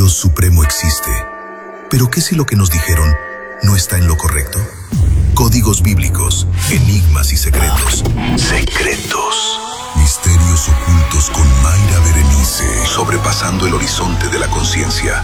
Dios supremo existe. ¿Pero qué si lo que nos dijeron no está en lo correcto? Códigos bíblicos, enigmas y secretos. Secretos. Misterios ocultos con Mayra Berenice. Sobrepasando el horizonte de la conciencia.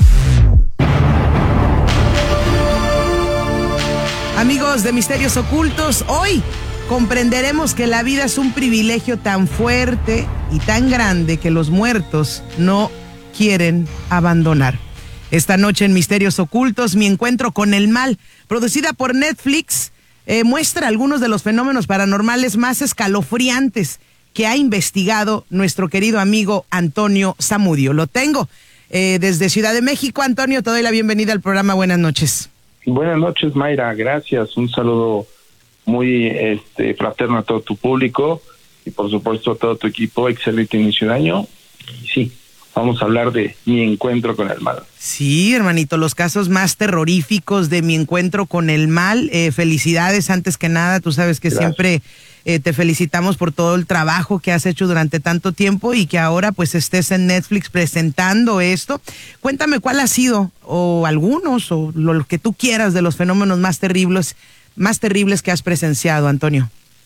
Amigos de Misterios Ocultos, hoy comprenderemos que la vida es un privilegio tan fuerte y tan grande que los muertos no quieren abandonar. Esta noche en Misterios Ocultos, Mi encuentro con el mal, producida por Netflix, muestra algunos de los fenómenos paranormales más escalofriantes que ha investigado nuestro querido amigo Antonio Zamudio. Lo tengo desde Ciudad de México. Antonio, te doy la bienvenida al programa. Buenas noches. Buenas noches, Mayra. Gracias. Un saludo muy fraterno a todo tu público y por supuesto a todo tu equipo. Excelente inicio de año. Y sí, vamos a hablar de Mi encuentro con el mal. Sí, hermanito, los casos más terroríficos de Mi encuentro con el mal. Felicidades antes que nada. Tú sabes que Gracias. Siempre te felicitamos por todo el trabajo que has hecho durante tanto tiempo y que ahora pues estés en Netflix presentando esto. Cuéntame cuál ha sido, o algunos, o lo que tú quieras, de los fenómenos más terribles que has presenciado, Antonio.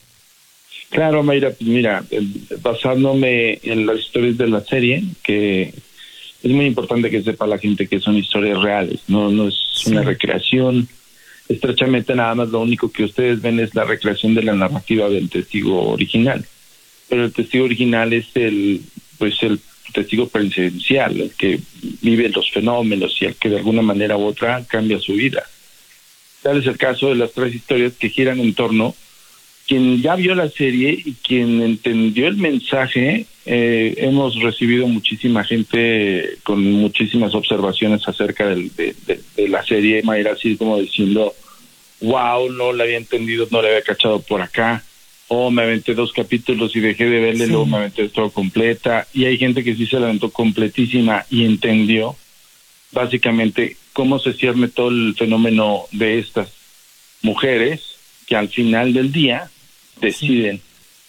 Claro, Mayra, pues mira, basándome en las historias de la serie, que es muy importante que sepa la gente que son historias reales, no es una recreación. Estrechamente nada más lo único que ustedes ven es la recreación de la narrativa del testigo original. Pero el testigo original es el testigo presencial, el que vive los fenómenos y el que de alguna manera u otra cambia su vida. Tal es el caso de las tres historias que giran en torno quien ya vio la serie y quien entendió el mensaje. Hemos recibido muchísima gente con muchísimas observaciones acerca de la serie, Mayra, así como diciendo, wow, no la había entendido, no la había cachado por acá, o me aventé 2 capítulos y dejé de verle, luego me aventé todo completa, y hay gente que sí se la aventó completísima y entendió básicamente cómo se cierne todo el fenómeno de estas mujeres que al final del día deciden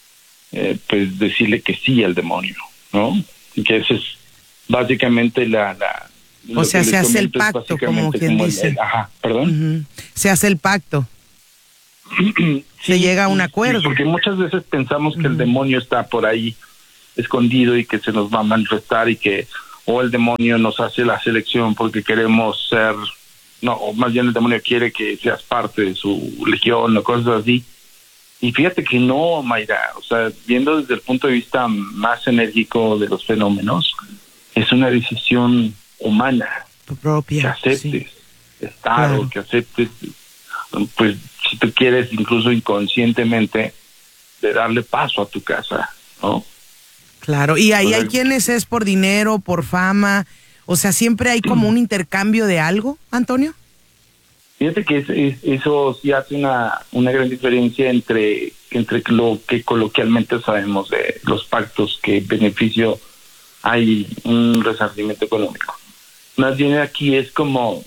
pues decirle que sí al demonio, ¿no? Y que eso es básicamente o sea, se hace el pacto, como quien dice. ¿Perdón? Se hace el pacto. Se llega a un acuerdo. Sí, porque muchas veces pensamos que el demonio está por ahí escondido y que se nos va a manifestar y que o el demonio nos hace la selección porque queremos ser, no, o más bien el demonio quiere que seas parte de su legión o cosas así. Y fíjate que no, Mayra, o sea, viendo desde el punto de vista más enérgico de los fenómenos, es una decisión humana. Propia. Que aceptes estado, que aceptes, pues si tú quieres incluso inconscientemente, de darle paso a tu casa, ¿no? Claro, y ahí hay quienes es por dinero, por fama, o sea, siempre hay como un intercambio de algo, Antonio. Fíjate que eso sí hace una gran diferencia entre lo que coloquialmente sabemos de los pactos, que beneficio hay un resarcimiento económico. Más bien aquí es como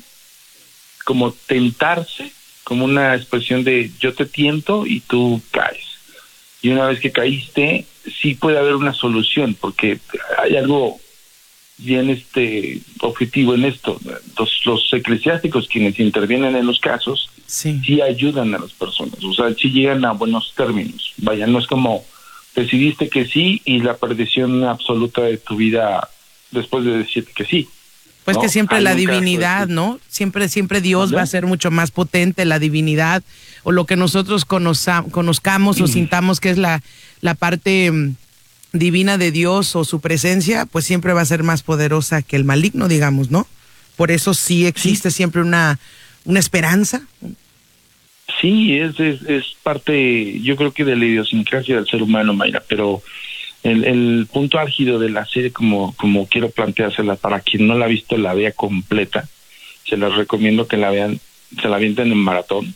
tentarse, como una expresión de yo te tiento y tú caes. Y una vez que caíste, sí puede haber una solución, porque hay algo bien objetivo en esto. Los eclesiásticos, quienes intervienen en los casos, sí ayudan a las personas, o sea, sí llegan a buenos términos. Vaya, no es como decidiste que sí y la perdición absoluta de tu vida después de decirte que sí. Pues ¿no? que siempre hay la divinidad, ¿no? Siempre Dios va a ser mucho más potente, la divinidad, o lo que nosotros conozcamos o sintamos que es la parte divina de Dios o su presencia, pues siempre va a ser más poderosa que el maligno, digamos, ¿no? Por eso sí existe siempre una esperanza. Sí, es parte, yo creo que de la idiosincrasia del ser humano, Mayra, pero el punto álgido de la serie, como quiero planteársela, para quien no la ha visto, la vea completa, se las recomiendo que la vean, se la avienten en maratón.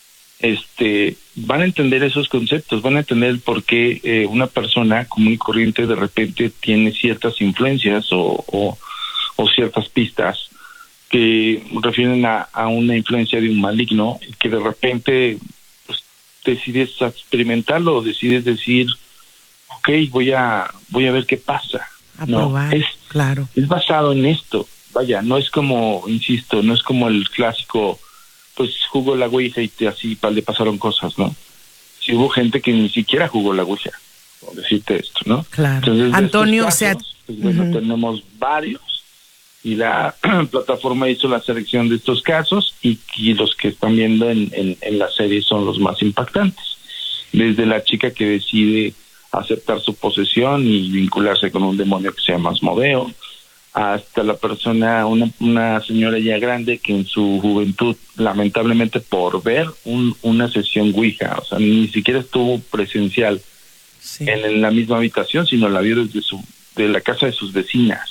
Van a entender esos conceptos, van a entender por qué una persona común y corriente de repente tiene ciertas influencias o ciertas pistas que refieren a una influencia de un maligno, que de repente pues, decides experimentarlo, decides decir, ok, voy a ver qué pasa. A probar, claro. Es basado en esto. vaya, no es como, insisto, no es como el clásico, pues jugó la ouija y así le pasaron cosas, ¿no? Sí hubo gente que ni siquiera jugó la ouija, por decirte esto, ¿no? Claro. Entonces, Antonio, casos, pues bueno, tenemos varios, y la plataforma hizo la selección de estos casos, y los que están viendo en la serie son los más impactantes. Desde la chica que decide aceptar su posesión y vincularse con un demonio que se llama Asmodeo, hasta la persona, una señora ya grande que en su juventud, lamentablemente por ver una sesión ouija, o sea, ni siquiera estuvo presencial en la misma habitación, sino la vio de la casa de sus vecinas.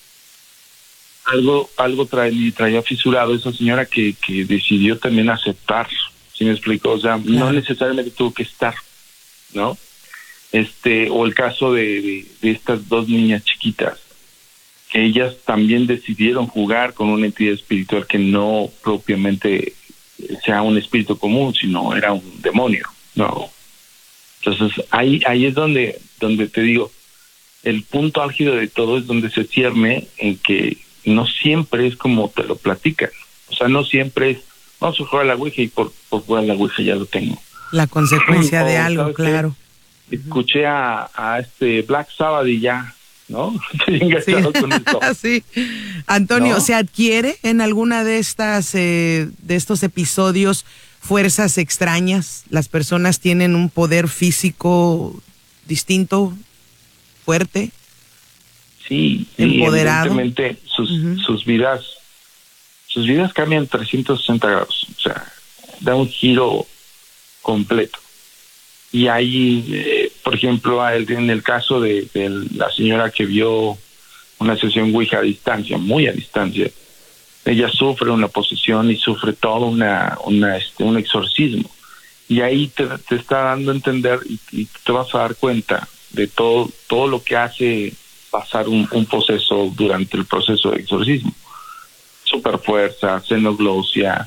Algo traía fisurado esa señora que decidió también aceptar, ¿sí me explico? O sea, no necesariamente tuvo que estar, ¿no? O el caso de estas dos niñas chiquitas, que ellas también decidieron jugar con una entidad espiritual que no propiamente sea un espíritu común, sino era un demonio, ¿no? Entonces ahí es donde te digo, el punto álgido de todo es donde se cierne en que no siempre es como te lo platican. O sea, no siempre es, vamos a jugar a la ouija y por jugar a la ouija ya lo tengo. La consecuencia de algo, claro. Escuché a Black Sabbath y ya, ¿no? Estoy con esto. Sí. Antonio, ¿no? ¿se adquiere en alguna de estos episodios fuerzas extrañas? ¿Las personas tienen un poder físico distinto, fuerte? Sí, empoderado. Evidentemente sus vidas cambian 360 grados, o sea, da un giro completo. Y ahí, por ejemplo, en el caso de la señora que vio una sesión ouija a distancia, muy a distancia, ella sufre una posesión y sufre todo un exorcismo. Y ahí te está dando a entender y te vas a dar cuenta de todo lo que hace pasar un proceso durante el proceso de exorcismo. Superfuerza, xenoglosia,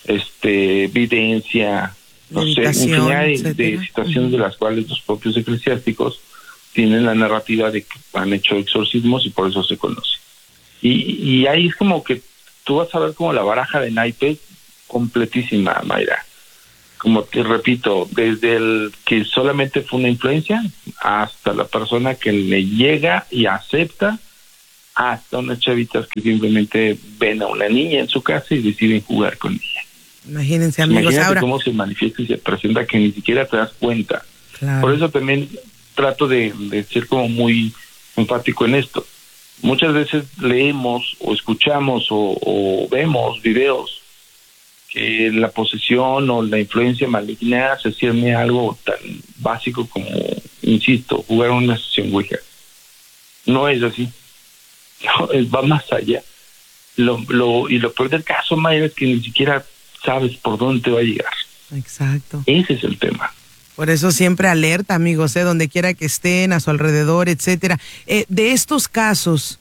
videncia, no sé, infinidad de situaciones de las cuales los propios eclesiásticos tienen la narrativa de que han hecho exorcismos y por eso se conoce. Y ahí es como que tú vas a ver como la baraja de naipes completísima, Mayra. Como te repito, desde el que solamente fue una influencia hasta la persona que le llega y acepta, hasta unas chavitas que simplemente ven a una niña en su casa y deciden jugar con ella. Imagínense, amigos. Imagínate ahora cómo se manifiesta y se presenta que ni siquiera te das cuenta. Claro. Por eso también trato de ser como muy enfático en esto. Muchas veces leemos o escuchamos o vemos videos que la posesión o la influencia maligna se cierne a algo tan básico como, insisto, jugar una sesión ouija. No es así. No, va más allá. Lo peor del caso, Mayra, es que ni siquiera sabes por dónde te va a llegar. Exacto. Ese es el tema. Por eso siempre alerta, amigos, donde quiera que estén, a su alrededor, etcétera. De estos casos,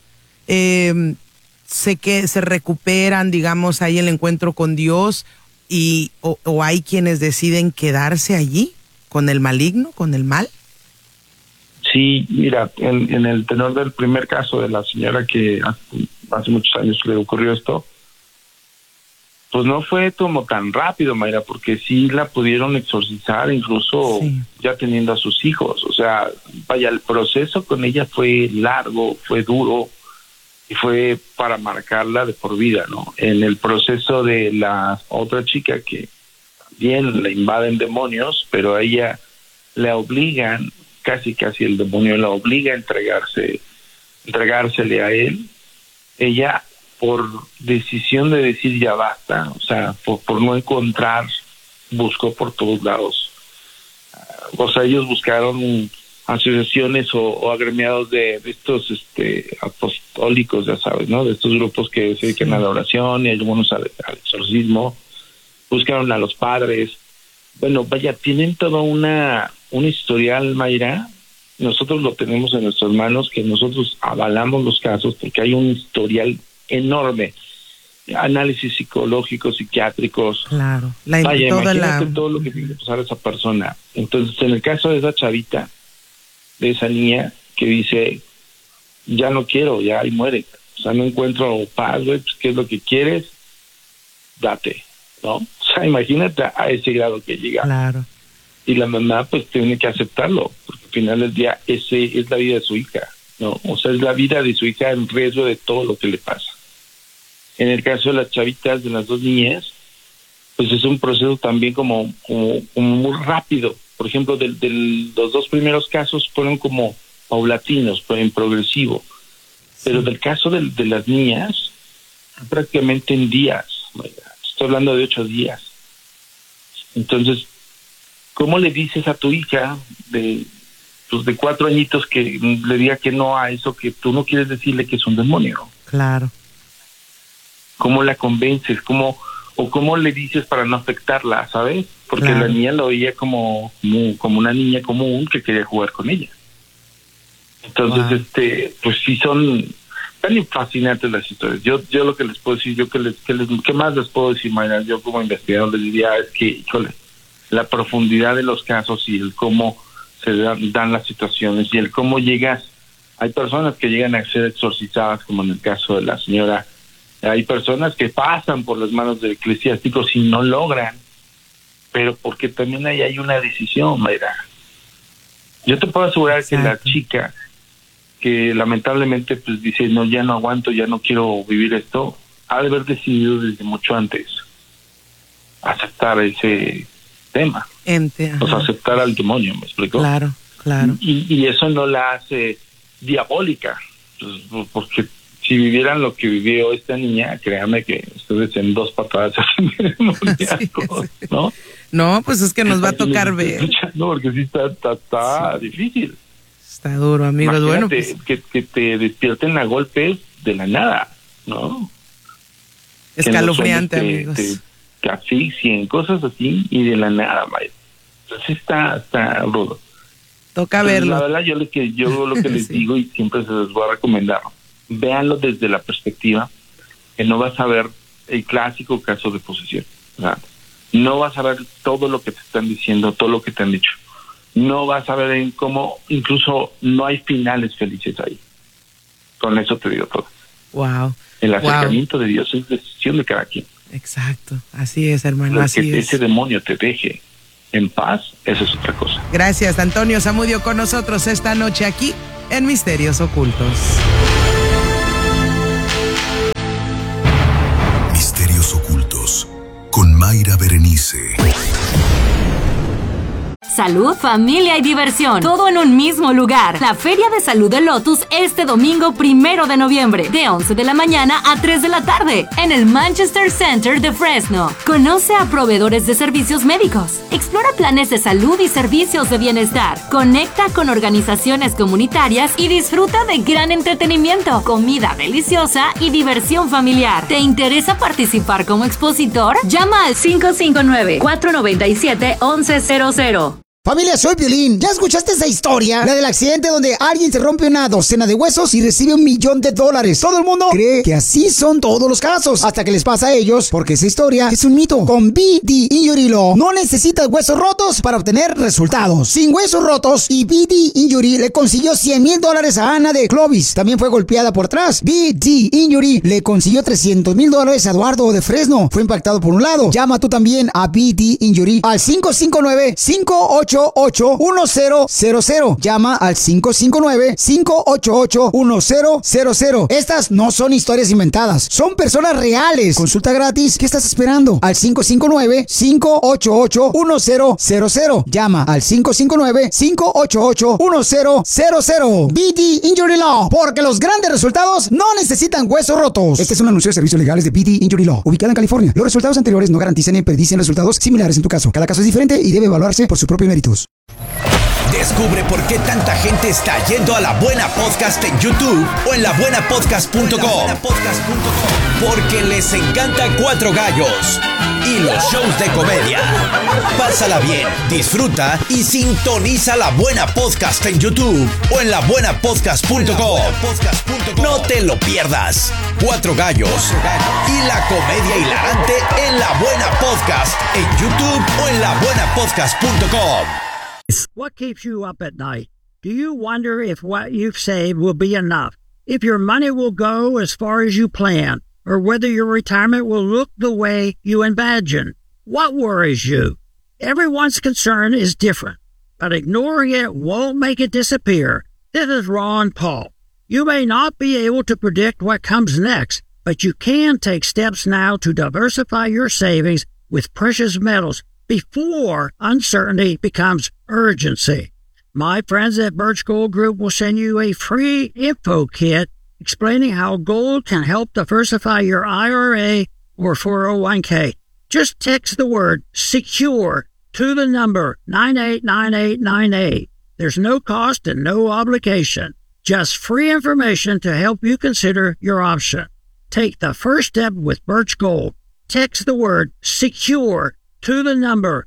sé que se recuperan, digamos, ahí el encuentro con Dios o hay quienes deciden quedarse allí con el maligno, con el mal. Sí, mira, en el tenor del primer caso de la señora que hace muchos años le ocurrió esto, pues no fue como tan rápido, Mayra, porque sí la pudieron exorcizar incluso ya teniendo a sus hijos. O sea, vaya, el proceso con ella fue largo, fue duro y fue para marcarla de por vida, ¿no? En el proceso de la otra chica que también le invaden demonios, pero a ella le obligan, casi el demonio la obliga a entregársele a él. Ella, por decisión de decir ya basta, o sea, por no encontrar, buscó por todos lados. O sea, ellos buscaron asociaciones o agremiados de estos apostólicos, ya sabes, ¿no? De estos grupos que se dedican a la oración y algunos al exorcismo. Buscaron a los padres. Bueno, vaya, tienen toda un historial, Mayra. Nosotros lo tenemos en nuestras manos, que nosotros avalamos los casos porque hay un historial enorme, análisis psicológicos, psiquiátricos. Claro. Vaya, imagínate todo lo que tiene que pasar esa persona. Entonces, en el caso de esa chavita, de esa niña que dice, ya no quiero, ya ahí muere, O sea, no encuentro paz, güey, pues, ¿qué es lo que quieres? Date, ¿no? O sea, imagínate a ese grado que llega. Claro. Y la mamá, pues, tiene que aceptarlo, porque al final del día, ese es la vida de su hija, ¿no? O sea, es la vida de su hija en riesgo de todo lo que le pasa. En el caso de las chavitas, de las dos niñas, pues es un proceso también como muy rápido. Por ejemplo, los dos primeros casos fueron como paulatinos, en progresivo. Pero del caso de las niñas, prácticamente en días. Estoy hablando de 8 días. Entonces, ¿cómo le dices a tu hija de 4 añitos que le diga que no a eso que tú no quieres decirle que es un demonio? Claro. ¿Cómo la convences? ¿Cómo le dices para no afectarla, sabes? Porque claro. La niña lo veía como una niña común que quería jugar con ella. Entonces, pues sí son tan fascinantes las historias. Yo lo que les puedo decir, ¿qué más les puedo decir, Mayra? Yo como investigador les diría es que, híjole, la profundidad de los casos y el cómo se dan las situaciones y el cómo llegas. Hay personas que llegan a ser exorcizadas, como en el caso de la señora. Hay personas que pasan por las manos del eclesiástico y no logran, pero porque también hay una decisión, Mayra. Yo te puedo asegurar Exacto. que la chica que lamentablemente pues dice, no, ya no aguanto, ya no quiero vivir esto, ha de haber decidido desde mucho antes aceptar ese tema. O sea, aceptar al demonio, ¿me explico? Claro. Y eso no la hace diabólica, pues, porque si vivieran lo que vivió esta niña, créanme que ustedes en 2 patadas demoníacos, ¿no? No, pues es que nos va a tocar ver. No, porque sí está difícil. Está duro, amigos. Bueno, pues que te despierten a golpes de la nada, ¿no? Escalofriante, amigos. Te asfixien, cosas así, y de la nada, vaya. Entonces está rudo. Toca Entonces, verlo. La verdad, yo lo que les digo, y siempre se les voy a recomendar, véanlo desde la perspectiva que no vas a ver el clásico caso de posesión. ¿Verdad? No vas a ver todo lo que te están diciendo, todo lo que te han dicho. No vas a ver en cómo incluso no hay finales felices ahí. Con eso te digo todo. Wow. El acercamiento de Dios es decisión de cada quien. Exacto, así es, hermano, así que es. Ese demonio te deje en paz, eso es otra cosa. Gracias, Antonio Zamudio, con nosotros esta noche aquí en Misterios Ocultos. Misterios Ocultos con Mayra Berenice. Salud, familia y diversión, todo en un mismo lugar. La Feria de Salud de Lotus este domingo 1 de noviembre, de 11 de la mañana a 3 de la tarde, en el Manchester Center de Fresno. Conoce a proveedores de servicios médicos, explora planes de salud y servicios de bienestar, conecta con organizaciones comunitarias y disfruta de gran entretenimiento, comida deliciosa y diversión familiar. ¿Te interesa participar como expositor? Llama al 559-497-1100. Familia, soy Piolín. ¿Ya escuchaste esa historia? La del accidente donde alguien se rompe una docena de huesos y recibe $1 millón. Todo el mundo cree que así son todos los casos, hasta que les pasa a ellos, porque esa historia es un mito. Con BD Injury Law no necesitas huesos rotos para obtener resultados. Sin huesos rotos, y BD Injury le consiguió $100,000 a Ana de Clovis. También fue golpeada por atrás. BD Injury le consiguió $300,000 a Eduardo de Fresno. Fue impactado por un lado. Llama tú también a BD Injury al 559-58 588-1000. Llama al 559-588-1000. Estas no son historias inventadas, son personas reales. Consulta gratis. ¿Qué estás esperando? Al 559-588-1000. Llama al 559-588-1000. BD Injury Law, porque los grandes resultados no necesitan huesos rotos. Este es un anuncio de servicios legales de BD Injury Law, ubicada en California. Los resultados anteriores no garantizan ni predicen resultados similares en tu caso. Cada caso es diferente y debe evaluarse por su propio mérito. Descubre por qué tanta gente está yendo a La Buena Podcast en YouTube o en labuenapodcast.com. Porque les encanta Cuatro Gallos y los shows de comedia. Pásala bien, disfruta y sintoniza La Buena Podcast en YouTube o en labuenapodcast.com. No te lo pierdas. Cuatro Gallos y la comedia hilarante en La Buena Podcast en YouTube o en labuenapodcast.com. What keeps you up at night? Do you wonder if what you've saved will be enough? if your money will go as far as you plan, or whether your retirement will look the way you imagine. What worries you? Everyone's concern is different, but ignoring it won't make it disappear. This is Ron Paul. You may not be able to predict what comes next, but you can take steps now to diversify your savings with precious metals before uncertainty becomes urgency. My friends at Birch Gold Group will send you a free info kit explaining how gold can help diversify your IRA or 401k. Just text the word SECURE to the number 989898. There's no cost and no obligation. Just free information to help you consider your option. Take the first step with Birch Gold. Text the word SECURE to the number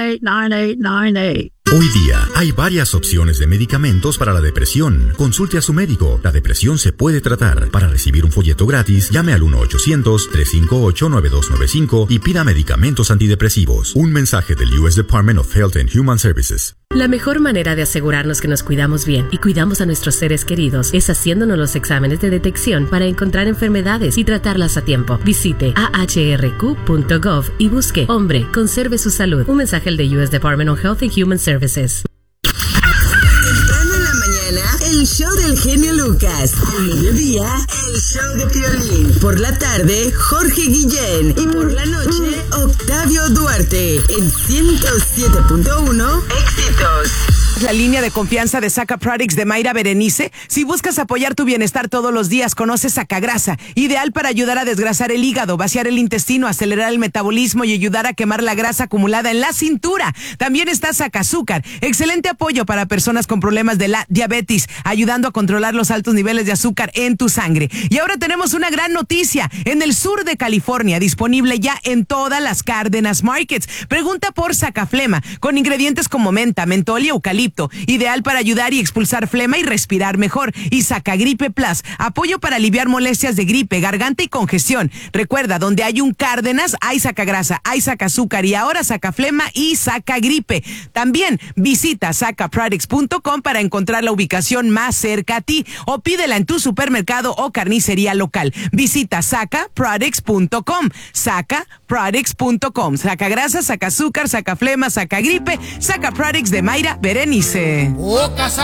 989898. Hoy día hay varias opciones de medicamentos para la depresión. Consulte a su médico. La depresión se puede tratar. Para recibir un folleto gratis, llame al 1-800-358-9295 y pida medicamentos antidepresivos. Un mensaje del U.S. Department of Health and Human Services. La mejor manera de asegurarnos que nos cuidamos bien y cuidamos a nuestros seres queridos es haciéndonos los exámenes de detección para encontrar enfermedades y tratarlas a tiempo. Visite ahrq.gov y busque Hombre, conserve su salud. Un mensaje del U.S. Department of Health and Human Services. Temprano en la mañana, el show del genio Lucas. Al mediodía, el show de Piolín. Por la tarde, Jorge Guillén. Y por la noche, Octavio Duarte. En 107.1 Éxitos. La línea de confianza de Saca Products de Mayra Berenice. Si buscas apoyar tu bienestar todos los días, conoce Sacagrasa, ideal para ayudar a desgrasar el hígado, vaciar el intestino, acelerar el metabolismo y ayudar a quemar la grasa acumulada en la cintura. También está Sacazúcar, excelente apoyo para personas con problemas de la diabetes, ayudando a controlar los altos niveles de azúcar en tu sangre. Y ahora tenemos una gran noticia, en el sur de California, disponible ya en todas las Cárdenas Markets. Pregunta por Sacaflema, con ingredientes como menta, mentol y eucalipto, ideal para ayudar y expulsar flema y respirar mejor. Y Sacagripe Plus, apoyo para aliviar molestias de gripe, garganta y congestión. Recuerda, donde hay un Cárdenas, hay Sacagrasa, hay Sacazúcar y ahora Sacaflema y Sacagripe. También visita sacaproducts.com para encontrar la ubicación más cerca a ti o pídela en tu supermercado o carnicería local. Visita sacaproducts.com, sacaproducts.com. Sacagrasa, Sacazúcar, Sacaflema, Sacagripe, Sacaproducts de Mayra Berenice.